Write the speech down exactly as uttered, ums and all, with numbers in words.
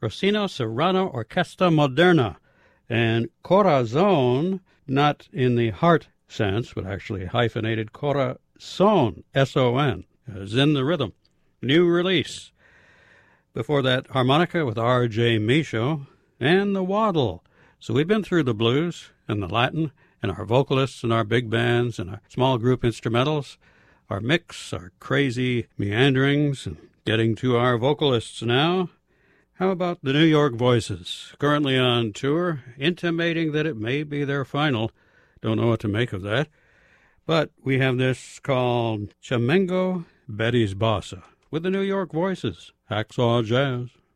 Rosino Serrano Orquesta Moderna, and Corazon, not in the heart sense, but actually hyphenated Corazon, S O N, as in the rhythm. New release. Before that, Harmonica with R J Michaud, and The Waddle. So we've been through the blues and the Latin, and our vocalists and our big bands and our small group instrumentals, our mix, our crazy meanderings, and getting to our vocalists now. How about the New York Voices, currently on tour, intimating that it may be their final. Don't know what to make of that. But we have this called Chamengo Betty's Bossa with the New York Voices, Hacksaw Jazz.